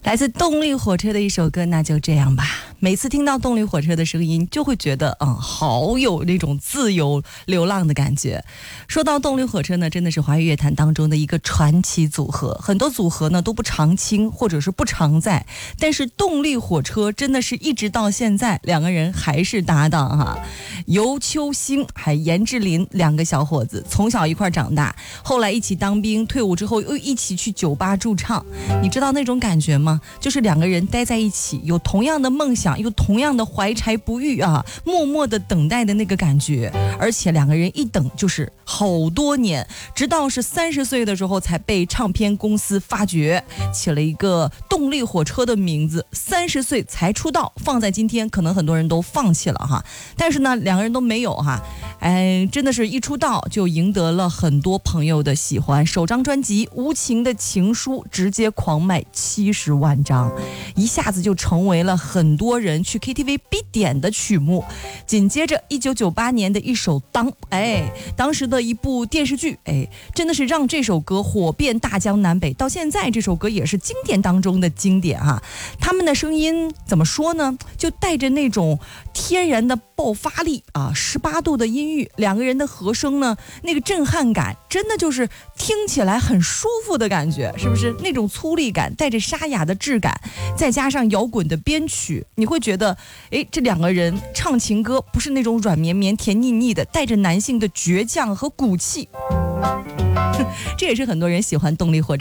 来自动力火车的一首歌，那就这样吧。每次听到动力火车的声音，就会觉得好有那种自由流浪的感觉。说到动力火车呢，真的是华语乐坛当中的一个传奇组合，很多组合呢都不常青或者是不常在，但是动力火车真的是一直到现在两个人还是搭档哈。尤秋兴还严志林两个小伙子从小一块长大，后来一起当兵，退伍之后又一起去酒吧驻唱。你知道那种感觉吗？就是两个人待在一起，有同样的梦想，有同样的怀才不遇啊，默默的等待的那个感觉。而且两个人一等就是好多年，直到是30岁的时候才被唱片公司发掘，起了一个动力火车的名字。30岁才出道，放在今天可能很多人都放弃了哈，但是呢两个人都没有哈，真的是一出道就赢得了很多朋友的喜欢。首张专辑《无情的情书》直接狂卖70万张，一下子就成为了很多人去 KTV 必点的曲目。紧接着1998年的一首当时的一部电视剧，真的是让这首歌火遍大江南北，到现在这首歌也是经典当中的经典哈。他们的声音怎么说呢，就带着那种天然的爆发力啊，18度的音域，两个人的和声呢，那个震撼感真的就是听起来很舒服的感觉，是不是？那种粗粝感带着沙哑的质感，再加上摇滚的编曲，你会觉得这两个人唱情歌不是那种软绵绵甜腻腻的，带着男性的倔强和骨气。这也是很多人喜欢动力火车